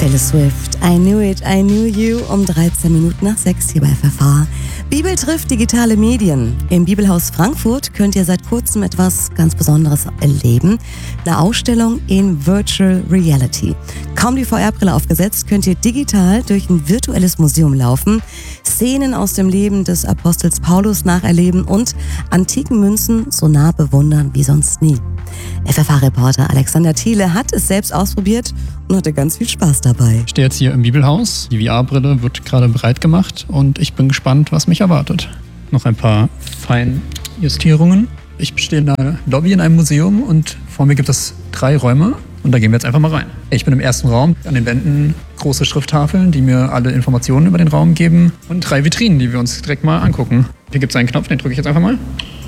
Taylor Swift, I Knew It, I Knew You, um 13 Minuten nach 6 hier bei FFH. Bibel trifft digitale Medien. Im Bibelhaus Frankfurt könnt ihr seit kurzem etwas ganz Besonderes erleben. Eine Ausstellung in Virtual Reality. Kaum die VR-Brille aufgesetzt, könnt ihr digital durch ein virtuelles Museum laufen, Szenen aus dem Leben des Apostels Paulus nacherleben und antiken Münzen so nah bewundern wie sonst nie. FFH-Reporter Alexander Thiele hat es selbst ausprobiert und hatte ganz viel Spaß dabei. Ich stehe jetzt hier im Bibelhaus. Die VR-Brille wird gerade bereit gemacht und ich bin gespannt, was mich erwartet. Noch ein paar Feinjustierungen. Ich stehe in einer Lobby in einem Museum und vor mir gibt es 3 Räume und da gehen wir jetzt einfach mal rein. Ich bin im ersten Raum, an den Wänden große Schrifttafeln, die mir alle Informationen über den Raum geben und 3 Vitrinen, die wir uns direkt mal angucken. Hier gibt es einen Knopf, den drücke ich jetzt einfach mal.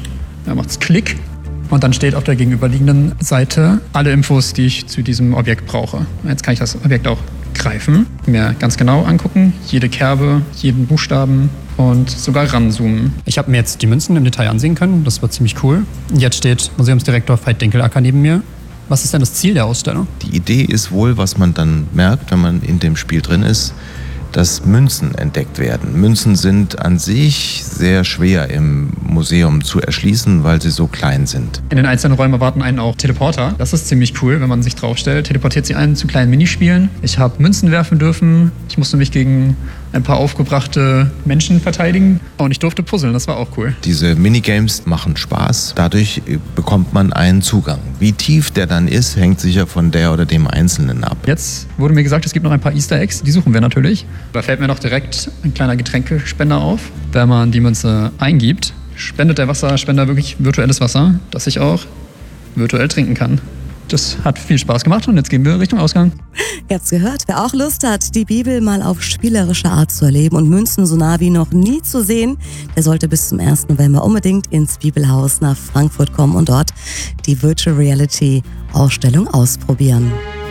Da macht es Klick. Und dann steht auf der gegenüberliegenden Seite alle Infos, die ich zu diesem Objekt brauche. Jetzt kann ich das Objekt auch greifen, mir ganz genau angucken, jede Kerbe, jeden Buchstaben und sogar ranzoomen. Ich habe mir jetzt die Münzen im Detail ansehen können, das war ziemlich cool. Jetzt steht Museumsdirektor Veit Dinkel-Acker neben mir. Was ist denn das Ziel der Ausstellung? Die Idee ist wohl, was man dann merkt, wenn man in dem Spiel drin ist, dass Münzen entdeckt werden. Münzen sind an sich sehr schwer im Museum zu erschließen, weil sie so klein sind. In den einzelnen Räumen erwarten einen auch Teleporter. Das ist ziemlich cool, wenn man sich draufstellt. Teleportiert sie einen zu kleinen Minispielen. Ich habe Münzen werfen dürfen. Ich musste mich gegen ein paar aufgebrachte Menschen verteidigen. Und ich durfte puzzeln, das war auch cool. Diese Minigames machen Spaß. Dadurch bekommt man einen Zugang. Wie tief der dann ist, hängt sicher von der oder dem Einzelnen ab. Jetzt wurde mir gesagt, es gibt noch ein paar Easter Eggs. Die suchen wir natürlich. Da fällt mir noch direkt ein kleiner Getränkespender auf. Wenn man die Münze eingibt, spendet der Wasserspender wirklich virtuelles Wasser, das ich auch virtuell trinken kann. Das hat viel Spaß gemacht und jetzt gehen wir Richtung Ausgang. Ihr habt's gehört, wer auch Lust hat, die Bibel mal auf spielerische Art zu erleben und Münzen so nah wie noch nie zu sehen, der sollte bis zum 1. November unbedingt ins Bibelhaus nach Frankfurt kommen und dort die Virtual Reality Ausstellung ausprobieren.